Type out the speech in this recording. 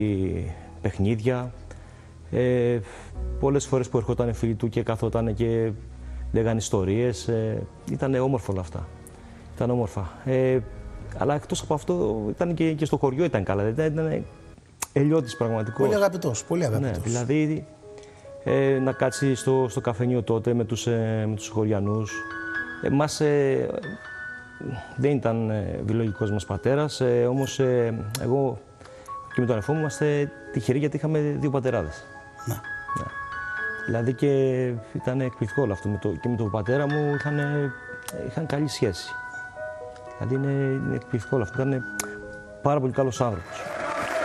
παιχνίδια. Πολλές φορές που ερχόταν φίλοι του και καθόταν και λέγανε ιστορίες. Ήταν όμορφο όλα αυτά. Ήταν όμορφα. Αλλά εκτός από αυτό ήταν και στο χωριό ήταν καλά. Ήταν ελιώτης πραγματικός. Πολύ αγαπητός, πολύ αγαπητός. Ναι, δηλαδή να κάτσει στο καφενείο τότε με τους χωριανούς. Εμάς δεν ήταν βιολογικός μας πατέρας, όμως εγώ και με τον αδερφό μου είμαστε τυχεροί γιατί είχαμε δύο πατεράδες. Ναι. Ναι. Δηλαδή και ήταν εκπληκτικό όλο αυτό. Και με τον πατέρα μου είχαν καλή σχέση. Δηλαδή είναι εκπληκτικό όλο αυτό. Ήταν πάρα πολύ καλός άνθρωπος.